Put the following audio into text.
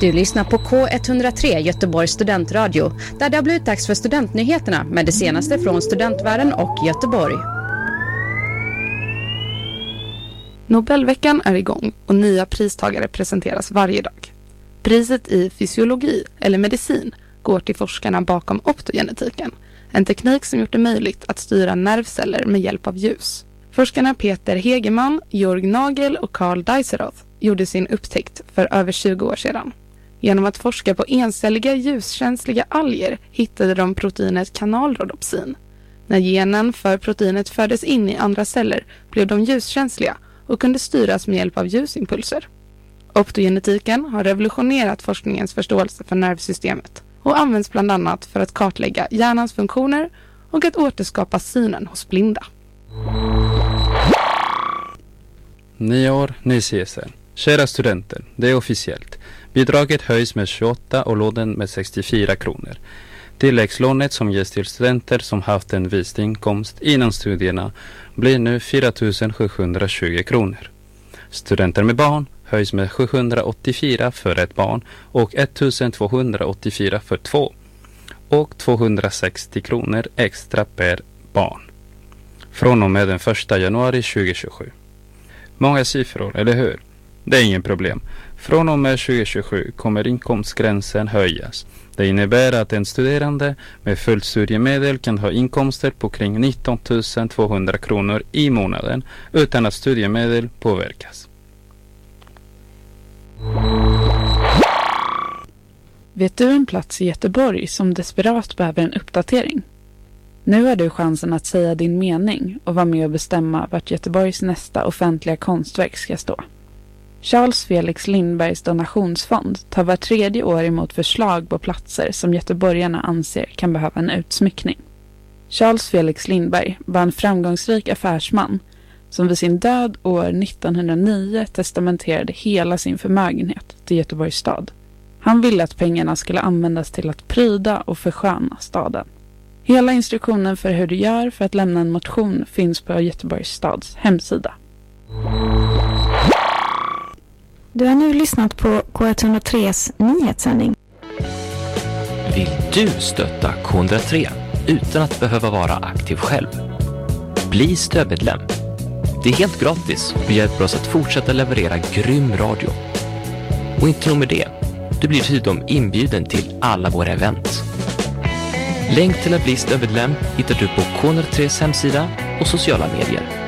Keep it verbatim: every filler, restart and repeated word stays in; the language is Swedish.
Du lyssnar på K ett noll tre Göteborgs studentradio, där det har blivit dags för studentnyheterna med det senaste från studentvärlden och Göteborg. Nobelveckan är igång och nya pristagare presenteras varje dag. Priset i fysiologi eller medicin går till forskarna bakom optogenetiken, en teknik som gjort det möjligt att styra nervceller med hjälp av ljus. Forskarna Peter Hegeman, Jörg Nagel och Carl Deiseroth gjorde sin upptäckt för över tjugo år sedan. Genom att forska på encelliga ljuskänsliga alger hittade de proteinet kanalrhodopsin. När genen för proteinet fördes in i andra celler blev de ljuskänsliga och kunde styras med hjälp av ljusimpulser. Optogenetiken har revolutionerat forskningens förståelse för nervsystemet och används bland annat för att kartlägga hjärnans funktioner och att återskapa synen hos blinda. Nio år, ny C S N. Kära studenter, det är officiellt. Bidraget höjs med tjugoåtta och lånen med sextiofyra kronor. Tilläggslånet som ges till studenter som haft en viss inkomst innan studierna blir nu fyra tusen sjuhundratjugo kronor. Studenter med barn höjs med sjuhundraåttiofyra för ett barn och ettusentvåhundraåttiofyra för två och tvåhundrasextio kronor extra per barn. Från och med den första januari tjugohundratjugosju. Många siffror, eller hur? Det är ingen problem. Från och med tjugohundratjugosju kommer inkomstgränsen höjas. Det innebär att en studerande med fullt studiemedel kan ha inkomster på kring nitton tusen tvåhundra kronor i månaden utan att studiemedel påverkas. Vet du en plats i Göteborg som desperat behöver en uppdatering? Nu har du chansen att säga din mening och vara med och bestämma vart Göteborgs nästa offentliga konstverk ska stå. Charles Felix Lindbergs donationsfond tar var tredje år emot förslag på platser som göteborgarna anser kan behöva en utsmyckning. Charles Felix Lindberg var en framgångsrik affärsman som vid sin död år nittonhundranio testamenterade hela sin förmögenhet till Göteborgs stad. Han ville att pengarna skulle användas till att pryda och försköna staden. Hela instruktionen för hur du gör för att lämna en motion finns på Göteborgs stads hemsida. Du har nu lyssnat på K ett noll tres nyhetssändning. Vill du stötta K ett noll tre utan att behöva vara aktiv själv? Bli stödmedlem. Det är helt gratis och hjälper oss att fortsätta leverera grym radio. Och inte nog med det, du blir dessutom inbjuden till alla våra event. Länk till att bli stödmedlem hittar du på K ett noll tres hemsida och sociala medier.